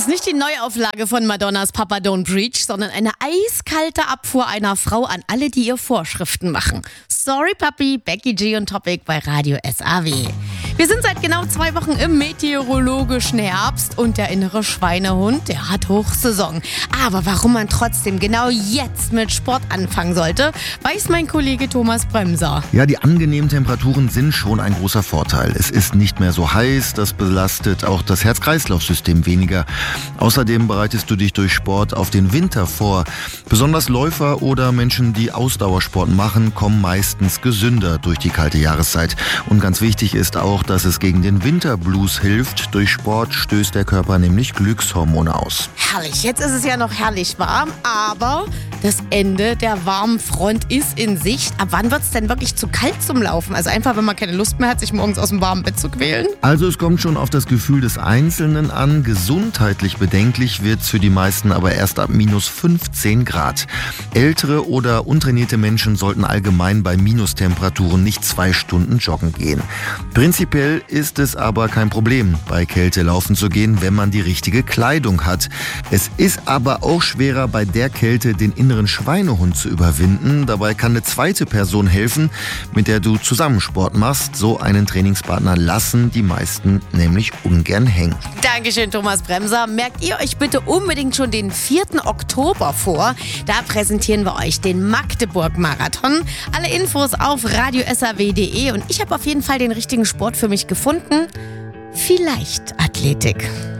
ist nicht die Neuauflage von Madonnas Papa Don't Preach, sondern eine eiskalte Abfuhr einer Frau an alle, die ihr Vorschriften machen. Sorry Papi, Becky G und Topic bei Radio SAW. Wir sind seit genau 2 Wochen im meteorologischen Herbst und der innere Schweinehund, der hat Hochsaison. Aber warum man trotzdem genau jetzt mit Sport anfangen sollte, weiß mein Kollege Thomas Bremser. Ja, die angenehmen Temperaturen sind schon ein großer Vorteil. Es ist nicht mehr so heiß, das belastet auch das Herz-Kreislauf-System weniger. Außerdem bereitest du dich durch Sport auf den Winter vor. Besonders Läufer oder Menschen, die Ausdauersport machen, kommen meistens gesünder durch die kalte Jahreszeit. Und ganz wichtig ist auch, dass es gegen den Winterblues hilft. Durch Sport stößt der Körper nämlich Glückshormone aus. Herrlich, jetzt ist es ja noch herrlich warm, aber das Ende der warmen Front ist in Sicht. Ab wann wird es denn wirklich zu kalt zum Laufen? Also einfach, wenn man keine Lust mehr hat, sich morgens aus dem warmen Bett zu quälen? Also es kommt schon auf das Gefühl des Einzelnen an. Gesundheitlich bedenklich wird es für die meisten aber erst ab minus 15 Grad. Ältere oder untrainierte Menschen sollten allgemein bei Minustemperaturen nicht 2 Stunden joggen gehen. Prinzipiell ist es aber kein Problem, bei Kälte laufen zu gehen, wenn man die richtige Kleidung hat. Es ist aber auch schwerer, bei der Kälte den inneren Schweinehund zu überwinden. Dabei kann eine zweite Person helfen, mit der du zusammen Sport machst. So einen Trainingspartner lassen die meisten nämlich ungern hängen. Dankeschön, Thomas Bremser. Merkt ihr euch bitte unbedingt schon den 4. Oktober vor. Da präsentieren wir euch den Magdeburg-Marathon. Alle Infos auf radiosaw.de und ich habe auf jeden Fall den richtigen Sport für mich gefunden. Vielleicht Athletik.